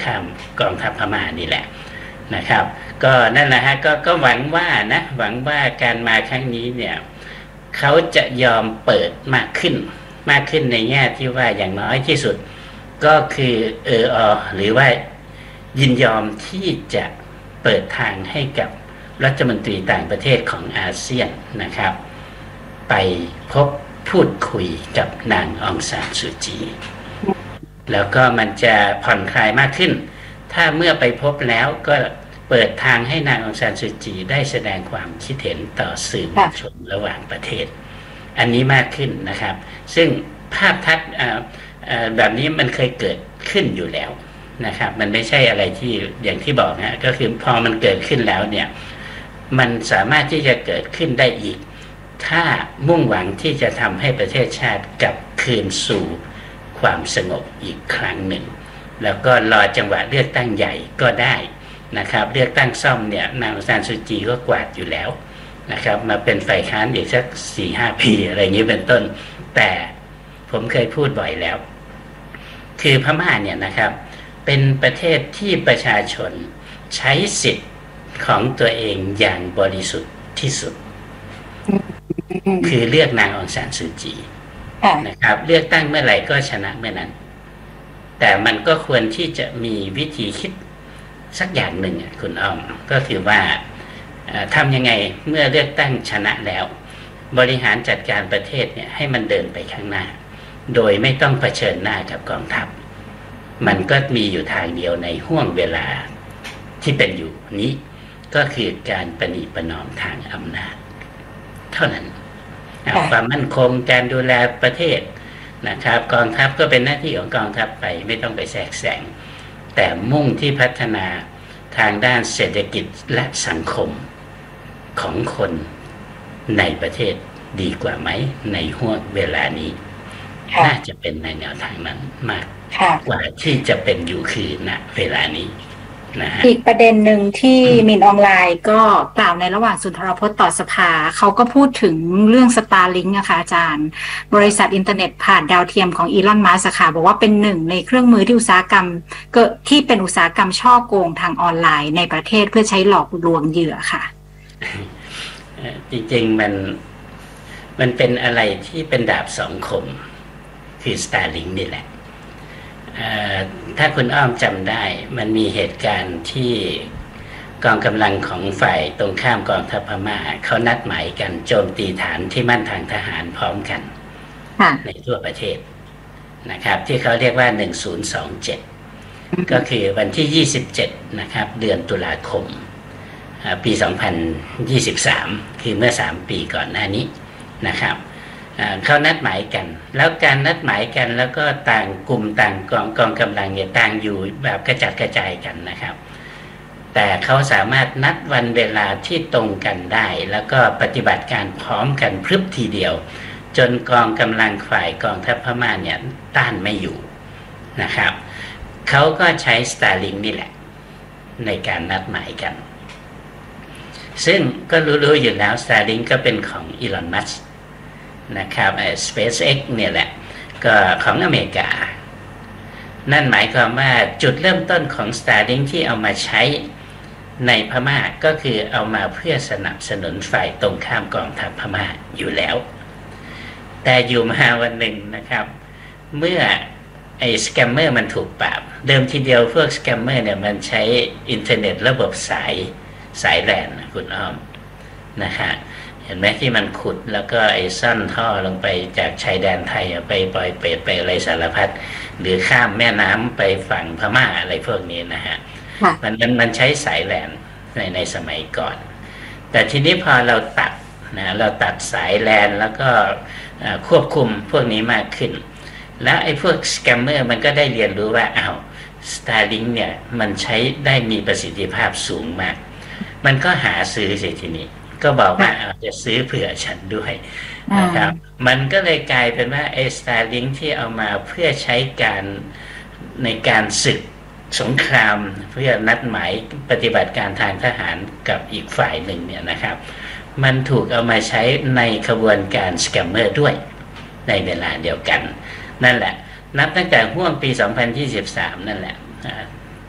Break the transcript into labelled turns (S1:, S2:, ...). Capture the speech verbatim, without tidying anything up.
S1: ครามกองทัพพม่านี่แหละนะครับก็นั่นแหละฮะก็ก็หวังว่านะหวังว่าการมาครั้งนี้เนี่ยเขาจะยอมเปิดมากขึ้นมากขึ้นในแง่ที่ว่าอย่างน้อยที่สุดก็คือเอออหรือว่ายินยอมที่จะเปิดทางให้กับรัฐมนตรีต่างประเทศของอาเซียนนะครับไปพบพูดคุยกับนางองซานซูจีแล้วก็มันจะผ่อนคลายมากขึ้นถ้าเมื่อไปพบแล้วก็เปิดทางให้นางองซานซูจีได้แสดงความคิดเห็นต่อสื่อมวลชนระหว่างประเทศอันนี้มากขึ้นนะครับซึ่งภาพทัศน์แบบนี้มันเคยเกิดขึ้นอยู่แล้วนะครับมันไม่ใช่อะไรที่อย่างที่บอกนะก็คือพอมันเกิดขึ้นแล้วเนี่ยมันสามารถที่จะเกิดขึ้นได้อีกถ้ามุ่งหวังที่จะทำให้ประเทศชาติกลับคืนสู่ความสงบอีกครั้งหนึ่งแล้วก็รอจังหวะเลือกตั้งใหญ่ก็ได้นะครับเลือกตั้งซ่อมเนี่ยนางองซานซูจีก็กวาดอยู่แล้วนะครับมาเป็นฝ่ายค้านอีกสัก สี่ห้า ปีอะไรอย่างนี้เป็นต้นแต่ผมเคยพูดบ่อยแล้วคือพม่าเนี่ยนะครับเป็นประเทศที่ประชาชนใช้สิทธิ์ของตัวเองอย่างบริสุทธิ์ที่สุดคือเลือกนางองซานซูจีนะครับเลือกตั้งเมื่อไหร่ก็ชนะเมื่อนั้นแต่มันก็ควรที่จะมีวิธีคิดสักอย่างหนึ่งคุณอ้อมก็คือว่าทำยังไงเมื่อเลือกตั้งชนะแล้วบริหารจัดการประเทศเนี่ยให้มันเดินไปข้างหน้าโดยไม่ต้องเผชิญหน้ากับกองทัพมันก็มีอยู่ทางเดียวในห่วงเวลาที่เป็นอยู่นี้ก็คือการประนีประนอมทางอำนาจเท่านั้นความมั่นคงการดูแลประเทศนะครับกองทัพก็เป็นหน้าที่ของกองทัพไปไม่ต้องไปแทรกแซงแต่มุ่งที่พัฒนาทางด้านเศรษฐกิจและสังคมของคนในประเทศดีกว่าไหมในห่วงเวลานี้น่าจะเป็นในแนวทางนั้นมากกว่าที่จะเป็นอยู่คือณเวลานี้นะฮะ
S2: อีกประเด็นหนึ่งที่มินออนไลน์ก็กล่าวในระหว่างสุนทรพจน์ต่อสภาเขาก็พูดถึงเรื่อง Starlink นะคะอาจารย์บริษัทอินเทอร์เน็ตผ่านดาวเทียมของอีลอนมัสก์ค่ะบอกว่าเป็นหนึ่งในเครื่องมือที่อุตสาหกรรมเกิดที่เป็นอุตสาหกรรมช่อโกงทางออนไลน์ในประเทศเพื่อใช้หลอกลวงเหยื่อค่ะ
S1: จริงๆมันมันเป็นอะไรที่เป็นดาบสองคมคือ Starlink นี่แหละถ้าคุณอ้อมจำได้มันมีเหตุการณ์ที่กองกำลังของฝ่ายตรงข้ามกองทัพพม่าเขานัดหมายกันโจมตีฐานที่มั่นทางทหารพร้อมกันในทั่วประเทศนะครับที่เขาเรียกว่าหนึ่งศูนย์สองเจ็ดก็คือวันที่ยี่สิบเจ็ดนะครับเดือนตุลาคมปีสองพันยี่สิบสามคือเมื่อสามปีก่อนหน้านี้นะครับเขานัดหมายกันแล้วการนัดหมายกันแล้วก็ต่างกลุ่มต่างกองกองกำลังเนี่ยต่างอยู่แบบกระจัดกระจายกันนะครับแต่เขาสามารถนัดวันเวลาที่ตรงกันได้แล้วก็ปฏิบัติการพร้อมกันพรึบทีเดียวจนกองกำลังฝ่ายกองทัพพม่าเนี่ยต้านไม่อยู่นะครับเขาก็ใช้ Starlink นี่แหละในการนัดหมายกันซึ่งก็รู้ๆอยู่แล้ว Starlink ก็เป็นของอีลอนมัสก์นะครับ SpaceX เนี่ยแหละก็ของอเมริกานั่นหมายความว่าจุดเริ่มต้นของ Starlink ที่เอามาใช้ในพม่าก็คือเอามาเพื่อสนับสนุนฝ่ายตรงข้ามกองทัพพม่าอยู่แล้วแต่อยู่มาวันหนึ่งนะครับเมื่อไอ้สแกมเมอร์มันถูกปราบเดิมทีเดียวพวกสแกมเมอร์เนี่ยมันใช้อินเทอร์เน็ตระบบสายสายแลนคุณอ้อมนะฮะเห็นไหมที่มันขุดแล้วก็ไอ้ซ่อนท่อลงไปจากชายแดนไทยไปปล่อยเปรตไปอะไรสารพัดหรือข้ามแม่น้ำไปฝั่งพม่าอะไรพวกนี้นะฮะมันมันมันใช้สายแลนในในสมัยก่อนแต่ทีนี้พอเราตัดนะเราตัดสายแลนแล้วก็ควบคุมพวกนี้มากขึ้นแล้วไอ้พวกสแกมเมอร์มันก็ได้เรียนรู้ว่าอ้าว Starlink เนี่ยมันใช้ได้มีประสิทธิภาพสูงมากมันก็หาซื้อสิทีนี้ก็บอกว่าเอาจะซื้อเผื่อฉันด้วยนะครับมันก็เลยกลายเป็นว่าไอ้ Starlink ที่เอามาเพื่อใช้การในการศึกสงครามเพื่อนัดหมายปฏิบัติการทางทหารกับอีกฝ่ายหนึ่งเนี่ยนะครับมันถูกเอามาใช้ในขบวนการสแกมเมอร์ด้วยในเวลาเดียวกันนั่นแหละนับตั้งแต่ห่วงปีสองพันยี่สิบสามนั่นแหละ